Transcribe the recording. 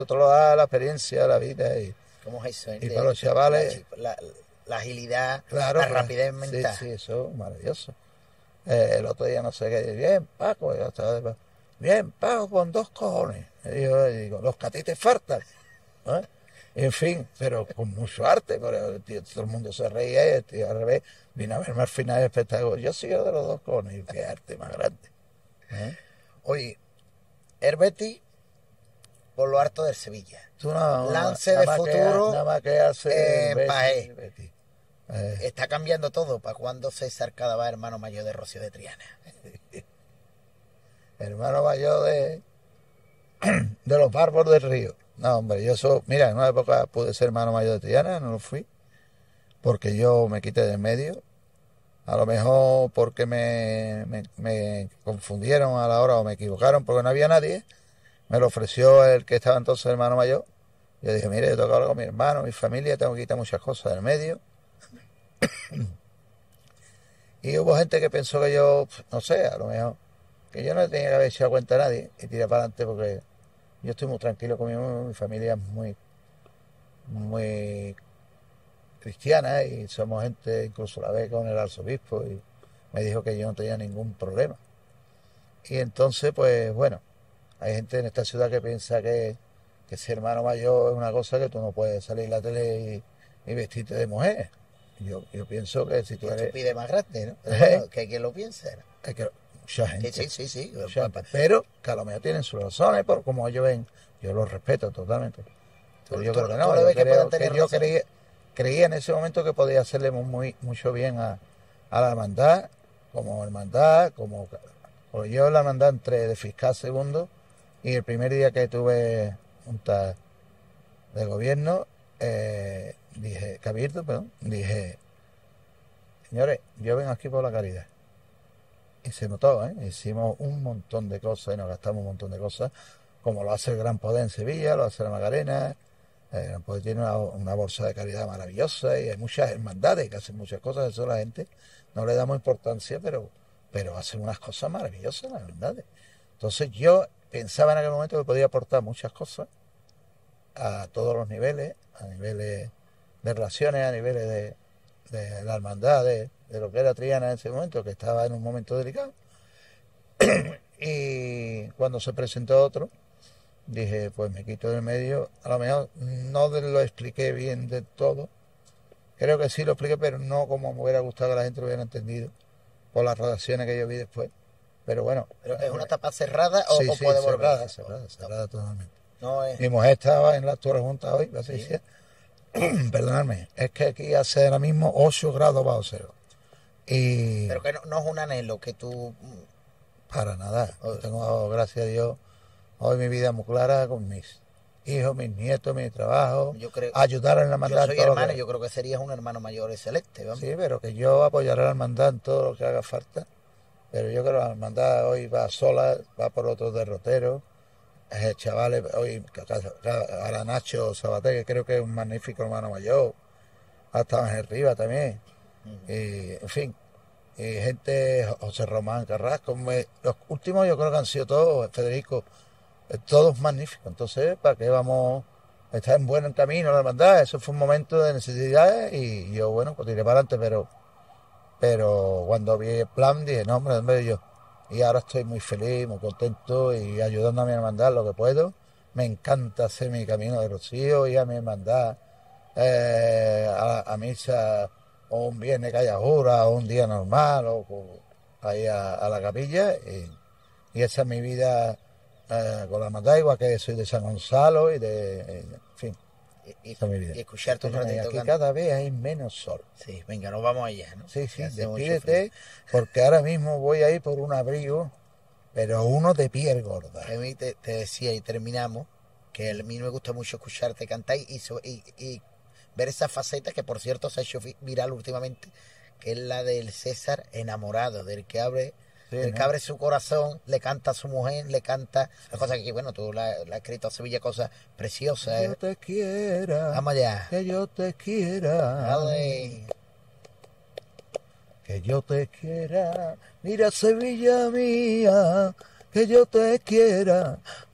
te lo da la experiencia, la vida ¿Cómo es eso? y para los chavales, La agilidad, claro, la claro, rapidez sí, mental. sí, eso es maravilloso. El otro día no sé qué, bien, Paco, yo estaba bien, Paco, con 2 cojones. Y yo le digo, los que a ti te faltan. ¿Eh? En fin, pero con mucho arte, pero tío, todo el mundo se reía y el tío al revés vino a verme al final del espectáculo. Yo sigo de los 2 cojones, y qué arte más grande. ¿Eh? Oye, el Betis por lo harto del Sevilla. Tú no, Lance de futuro nada más que hace el en Betis. Paé. Eh, Está cambiando todo para cuando César Cadaval, hermano mayor de Rocío de Triana. hermano mayor de los bárbaros del río. No, hombre, mira, en una época pude ser hermano mayor de Triana, no lo fui, porque yo me quité de en medio. A lo mejor porque me confundieron a la hora o me equivocaron porque no había nadie. Me lo ofreció el que estaba entonces hermano mayor. Yo dije, mire, yo tengo que hablar con mi hermano, mi familia, tengo que quitar muchas cosas del medio. Y hubo gente que pensó que yo, no sé, a lo mejor, que yo no tenía que haber echado cuenta a nadie y tiré para adelante porque yo estoy muy tranquilo conmigo, mi familia es muy cristiana y somos gente, incluso la ve con el arzobispo y me dijo que yo no tenía ningún problema. Y entonces, pues bueno, hay gente en esta ciudad que piensa que ser hermano mayor es una cosa que tú no puedes salir en la tele y vestirte de mujer. Yo pienso que si tú Que tú eres... pides más grande, ¿no? Pero bueno, que quien lo piense, ¿no? Es que mucha Sí, gente, sí, sí, sí. mucha gente, pero que a lo mejor tienen sus razones por como ellos ven, yo los respeto totalmente, pero yo creo que Tú no, le yo ves que puedan creo que tener razón. creía en ese momento que podía hacerle mucho bien a la hermandad, porque yo en la hermandad entré de fiscal segundo y el primer día que tuve junta de gobierno, dije, cabildo, perdón, dije, señores, yo vengo aquí por la caridad. Y se notó, ¿eh? Hicimos un montón de cosas y nos gastamos un montón de cosas, como lo hace el Gran Poder en Sevilla, lo hace la Macarena. El Gran Poder tiene una bolsa de caridad maravillosa y hay muchas hermandades que hacen muchas cosas, eso la gente no le damos importancia, pero hacen unas cosas maravillosas las hermandades. Entonces yo pensaba en aquel momento que podía aportar muchas cosas a todos los niveles, a niveles de relaciones, a niveles de la hermandad, de lo que era Triana en ese momento, que estaba en un momento delicado. Y cuando se presentó otro, dije, pues me quito del medio. A lo mejor no lo expliqué bien de todo. Creo que sí lo expliqué, pero no como me hubiera gustado que la gente lo hubiera entendido por las redacciones que yo vi después. Pero bueno, ¿Pero es una tapa cerrada sí, o sí, puede volver? cerrada totalmente. No es. Mi mujer estaba en la actual junta hoy, así Sí. decía, perdonadme, es que aquí hace ahora mismo 8 grados bajo cero. Y Pero que no es un anhelo que tú. para nada, yo tengo, gracias a Dios, hoy mi vida muy clara con mis hijos, mis nietos, mi trabajo, Yo creo. ayudar a la Yo hermandad en soy todo lo hermano, que... yo creo que serías un hermano mayor excelente, vamos. Sí, pero que yo apoyaré a la hermandad en todo lo que haga falta. Pero yo creo que la hermandad hoy va sola, va por otros derroteros. Chavales, hoy ahora Nacho Sabater, que creo que es un magnífico hermano mayor, hasta Ángel Rivas también. Y, en fin, y gente, José Román Carrasco, los últimos yo creo que han sido todos, Federico, todos magníficos. Entonces, ¿para qué vamos? Está en buen camino la hermandad. Eso fue un momento de necesidades y yo, bueno, pues tiré para adelante, pero cuando vi el plan dije, no, hombre, yo. Y ahora estoy muy feliz, muy contento y ayudando a mi hermandad lo que puedo. Me encanta hacer mi camino de Rocío y a mi hermandad a misa o un viernes que haya jura o un día normal ahí a la capilla y esa es mi vida con la hermandad, igual que soy de San Gonzalo en fin, esa es mi vida. Y escucharte un ratito Aquí cada vez hay menos sol. Sí, venga, nos vamos allá, ¿no? Sí, sí, Que hace mucho frío. despídete, porque ahora mismo voy a ir por un abrigo, pero uno de piel gorda. A mí te decía y terminamos que a mí me gusta mucho escucharte cantar y ver esa faceta que por cierto se ha hecho viral últimamente, que es la del César enamorado, Sí, del que ¿no? abre su corazón, le canta a su mujer, le canta las cosas que, bueno, tú la has escrito a Sevilla, cosas preciosas. Que yo te quiera, Vamos allá. que yo te quiera, Dale. que yo te quiera. Mira Sevilla mía, que yo te quiera.